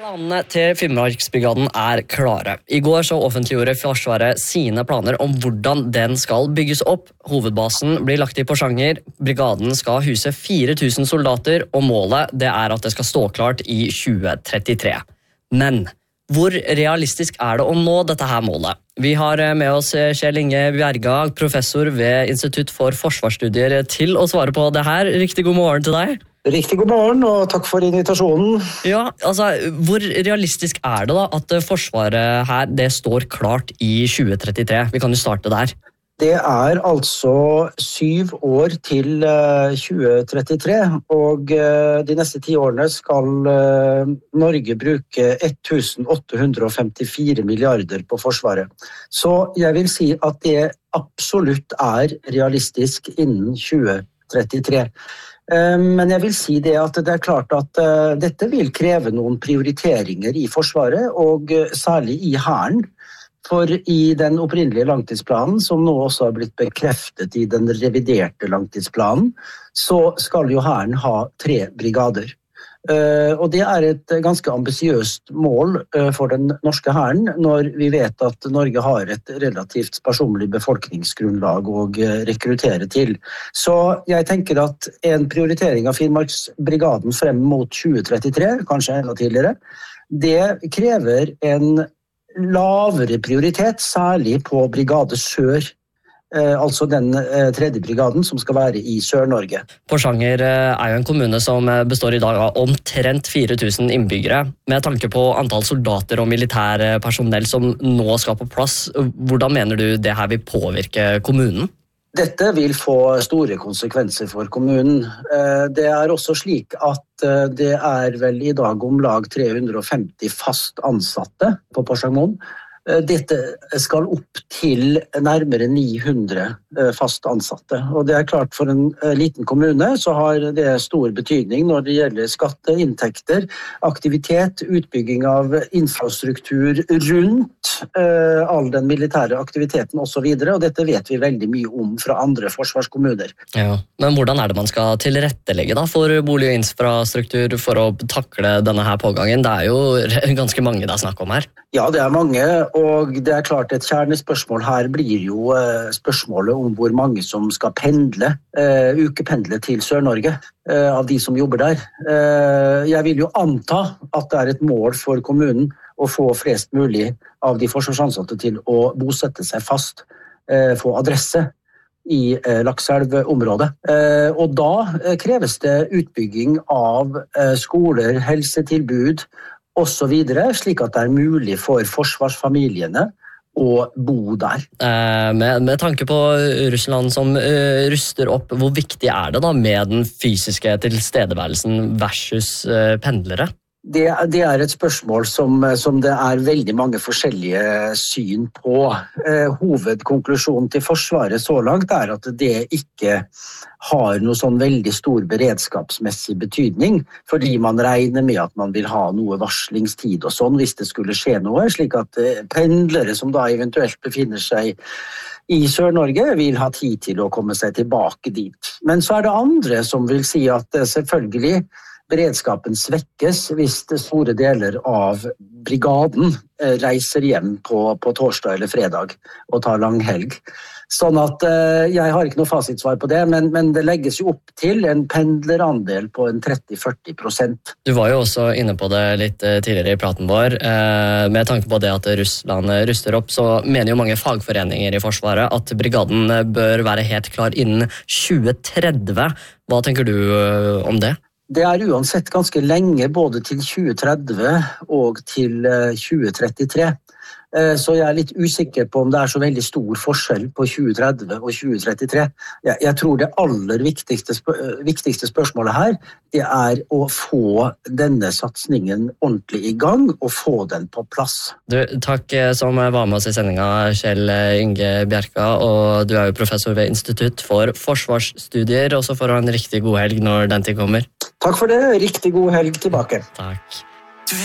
Planene til Finnmarksbrigaden klare. I går så offentliggjorde Forsvaret sine planer om hvordan den skal bygges opp. Hovedbasen blir lagt i Porsanger. Brigaden skal huse 4000 soldater, og målet at det skal stå klart i 2033. Men hvor realistisk det å nå dette her målet? Vi har med oss Kjell Inge Bjerga, professor ved Institutt for Forsvarsstudier, til å svare på det her. Riktig god morgen til deg. Riktig god morgen, og takk for invitasjonen. Ja, altså, hvor realistisk det da at Forsvaret her, det står klart i 2033? Vi kan jo starte der. Det altså 7 år til 2033, og de neste 10 årene skal Norge bruke 1854 milliarder på Forsvaret. Så jeg vil si at det absolutt realistisk innen 2033. Men jeg vil si det at det klart at dette vil kreve noen prioriteringer i Forsvaret, og særlig i Hæren. For i den opprinnelige langtidsplanen, som nå også har blitt bekreftet i den reviderte langtidsplanen, så skal jo Hæren ha 3 brigader. Og det et ganske ambisiøst mål for den norske Hæren, når vi vet at Norge har et relativt sparsommelig befolkningsgrunnlag å rekruttere til. Så jeg tenker at en prioritering av Finnmarksbrigaden frem mot 2033, kanskje enda tidligere, det krever en lavere prioritet, særlig på Brigade Sør, altså den 3. brigaden som skal være i Sør-Norge. Porsanger jo en kommune som består i dag av omtrent 4000 innbyggere. Med tanke på antall soldater og militær personell som nå skal på plass, hvordan mener du det her vil påvirke kommunen? Dette vil få store konsekvenser for kommunen. Det også slik at det vel i dag om lag 350 fast ansatte på Porsangmoen. Dette skal opp til nærmere 900 fast ansatte. Og det klart for en liten kommune så har det stor betydning når det gjelder skatte, inntekter, aktivitet, utbygging av infrastruktur rundt all den militære aktiviteten og så videre. Og dette vet vi veldig mye om fra andre forsvarskommuner. Ja, men hvordan det man skal tilrettelegge da for bolig- og infrastruktur for å takle denne her pågangen? Det jo ganske mange det snakk om her. Ja, det mange, og det klart et kjernespørsmål her blir jo spørsmålet om hvor mange som skal pendle, ukependle til Sør-Norge av de som jobber der. Jeg vil jo anta at det et mål for kommunen å få flest mulig av de forsvarsansatte til å bosette seg fast, få adresse i Lakselv-området. Og da kreves det utbygging av skoler, helsetilbud, og så videre, slik at det mulig for forsvarsfamiliene å bo der. Med tanke på Russland som ruster opp, hvor viktig det da med den fysiske tilstedeværelsen versus pendlere? Det et spørsmål som det veldig mange forskjellige syn på. Hovedkonklusjonen til Forsvaret så langt at det ikke har noe sånn veldig stor beredskapsmessig betydning, fordi man regner med at man vil ha noe varslingstid og sånn hvis det skulle skje noe, slik at pendlere som da eventuelt befinner seg i Sør-Norge vil ha tid til å komme seg tilbake dit. Men så det andre som vil si at selvfølgelig beredskapen svekkes hvis store deler av brigaden reiser hjem på torsdag eller fredag og tar langhelg. Sånn at jeg har ikke noe fasitsvar på det, men det legges jo opp til en pendlerandel på en 30-40%. Du var jo også inne på det litt tidligere i praten vår. Med tanke på det at Russland ruster opp, så mener jo mange fagforeninger i Forsvaret at brigaden bør være helt klar innen 2030. Hva tenker du om det? Det uansett ganske lenge, både til 2030 og til 2033. Så jeg litt usikker på om det så veldig stor forskjell på 2030 og 2033. Jeg tror det aller viktigste spørsmålet her, det å få denne satsningen ordentlig i gang og få den på plass. Takk som var med oss i sendingen, Kjell Inge Bjerga, og du jo professor ved Institutt for Forsvarsstudier, og så får du en riktig god helg når den tid kommer. Takk for det, riktig god helg tilbake. Takk.